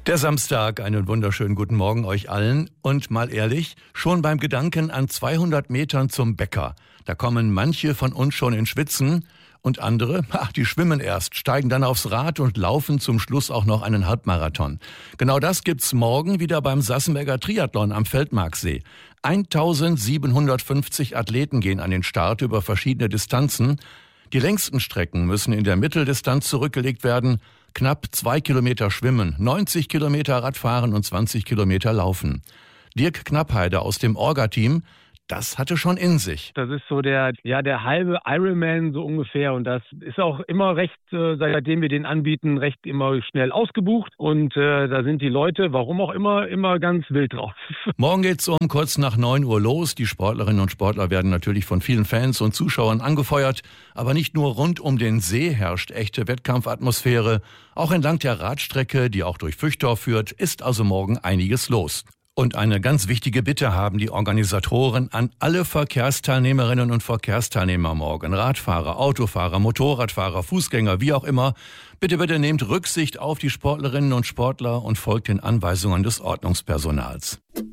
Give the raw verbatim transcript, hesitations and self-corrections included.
Der Samstag, einen wunderschönen guten Morgen euch allen. Und mal ehrlich, schon beim Gedanken an zweihundert Metern zum Bäcker, da kommen manche von uns schon in Schwitzen und andere, ach, die schwimmen erst, steigen dann aufs Rad und laufen zum Schluss auch noch einen Halbmarathon. Genau das gibt's morgen wieder beim Sassenberger Triathlon am Feldmarksee. eintausendsiebenhundertfünfzig Athleten gehen an den Start über verschiedene Distanzen. Die längsten Strecken müssen in der Mitteldistanz zurückgelegt werden. Knapp zwei Kilometer schwimmen, neunzig Kilometer Radfahren und zwanzig Kilometer laufen. Dirk Knappheide aus dem Orga-Team, das hatte schon in sich. Das ist so der, ja, der halbe Ironman so ungefähr. Und das ist auch immer recht, äh, seitdem wir den anbieten, recht immer schnell ausgebucht. Und äh, da sind die Leute, warum auch immer, immer ganz wild drauf. Morgen geht's um kurz nach neun Uhr los. Die Sportlerinnen und Sportler werden natürlich von vielen Fans und Zuschauern angefeuert. Aber nicht nur rund um den See herrscht echte Wettkampfatmosphäre. Auch entlang der Radstrecke, die auch durch Füchtorf führt, ist also morgen einiges los. Und eine ganz wichtige Bitte haben die Organisatoren an alle Verkehrsteilnehmerinnen und Verkehrsteilnehmer morgen. Radfahrer, Autofahrer, Motorradfahrer, Fußgänger, wie auch immer. Bitte, bitte nehmt Rücksicht auf die Sportlerinnen und Sportler und folgt den Anweisungen des Ordnungspersonals.